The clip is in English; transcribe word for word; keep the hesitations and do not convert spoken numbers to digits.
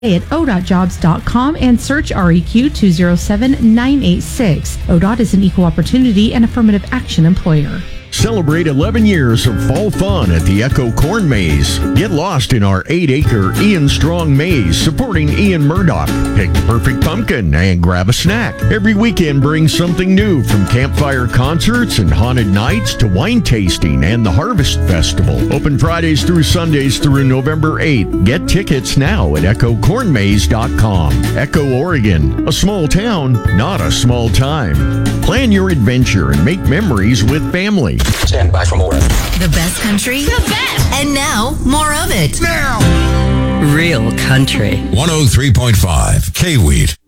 at o dot jobs dot com and search R E Q two zero seven nine eight six. O D O T is an equal opportunity and affirmative action employer. Celebrate eleven years of fall fun at the Echo Corn Maze. Get lost in our eight-acre Ian Strong Maze supporting Ian Murdoch. Pick the perfect pumpkin and grab a snack. Every weekend brings something new, from campfire concerts and haunted nights to wine tasting and the Harvest Festival. Open Fridays through Sundays through November eighth. Get tickets now at echo corn maze dot com. Echo, Oregon, a small town, not a small time. Plan your adventure and make memories with family. Stand by for more. The best country. The best. And now, more of it. Now. Real country. one oh three point five K-Wheat.